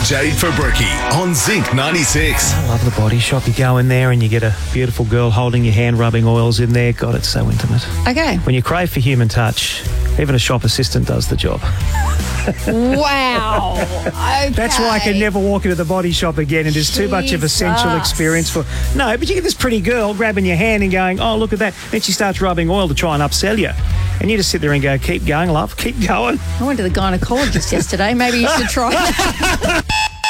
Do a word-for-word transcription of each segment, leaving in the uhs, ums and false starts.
Jade Fabricki on Zinc ninety-six. I love the Body Shop. You go in there and you get a beautiful girl holding your hand, rubbing oils in there. God, it's so intimate. Okay. When you crave for human touch, even a shop assistant does the job. Wow. Okay. That's why I can never walk into the Body Shop again, and there's too much of a sensual Jesus. experience for... No, but you get this pretty girl grabbing your hand and going, oh, look at that. Then she starts rubbing oil to try and upsell you. And you just sit there and go, keep going, love, keep going. I went to the gynecologist yesterday. Maybe you should try that.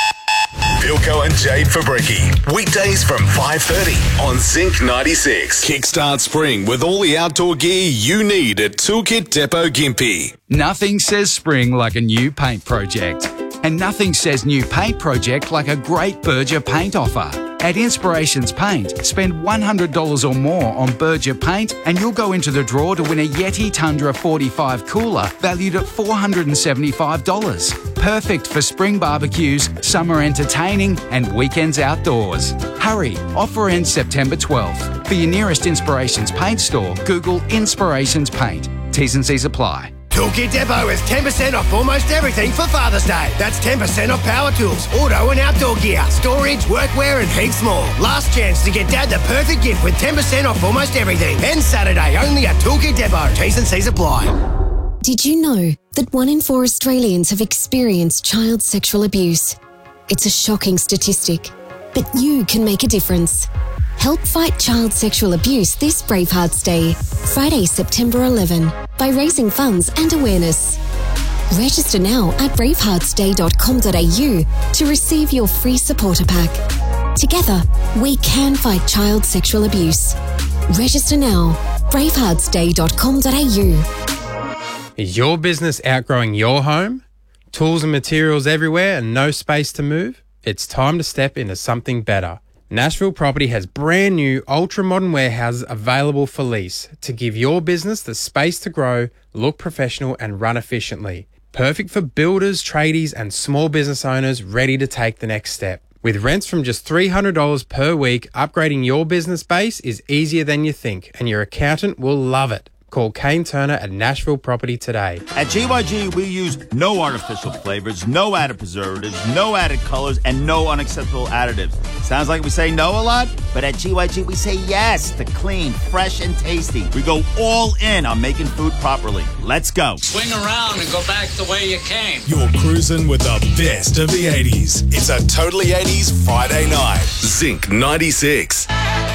Bilko and Jade Fabricki. Weekdays from five thirty on Zinc ninety-six. Kickstart spring with all the outdoor gear you need at Toolkit Depot Gympie. Nothing says spring like a new paint project. And nothing says new paint project like a great Berger paint offer. At Inspirations Paint, spend one hundred dollars or more on Berger paint and you'll go into the draw to win a Yeti Tundra forty-five cooler valued at four hundred seventy-five dollars. Perfect for spring barbecues, summer entertaining and weekends outdoors. Hurry, offer ends September twelfth. For your nearest Inspirations Paint store, Google Inspirations Paint. T's and C's apply. Toolkit Depot is ten percent off almost everything for Father's Day. That's ten percent off power tools, auto and outdoor gear, storage, workwear and heaps more. Last chance to get Dad the perfect gift with ten percent off almost everything. And Saturday only at Toolkit Depot. T's and C's apply. Did you know that one in four Australians have experienced child sexual abuse? It's a shocking statistic, but you can make a difference. Help fight child sexual abuse this Bravehearts Day, Friday, September eleventh, by raising funds and awareness. Register now at bravehearts day dot com dot a u to receive your free supporter pack. Together, we can fight child sexual abuse. Register now, bravehearts day dot com dot a u. Is your business outgrowing your home? Tools and materials everywhere and no space to move? It's time to step into something better. Nashville Property has brand new ultra-modern warehouses available for lease to give your business the space to grow, look professional and run efficiently. Perfect for builders, tradies and small business owners ready to take the next step. With rents from just three hundred dollars per week, upgrading your business base is easier than you think and your accountant will love it. Call Kane Turner at Nashville Property today. At G Y G, we use no artificial flavors, no added preservatives, no added colors, and no unacceptable additives. Sounds like we say no a lot, but at G Y G, we say yes to clean, fresh, and tasty. We go all in on making food properly. Let's go. Swing around and go back the way you came. You're cruising with the best of the eighties. It's a Totally eighties Friday night. Zinc ninety-six.